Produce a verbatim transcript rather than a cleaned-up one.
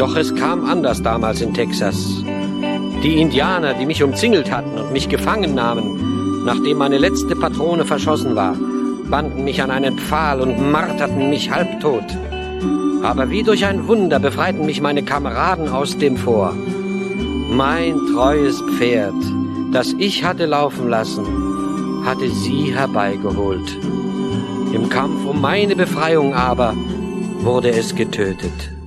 Doch es kam anders damals in Texas. Die Indianer, die mich umzingelt hatten und mich gefangen nahmen, nachdem meine letzte Patrone verschossen war, banden mich an einen Pfahl und marterten mich halbtot. Aber wie durch ein Wunder befreiten mich meine Kameraden aus dem Fort. Mein treues Pferd, das ich hatte laufen lassen, hatte sie herbeigeholt. Im Kampf um meine Befreiung aber wurde es getötet.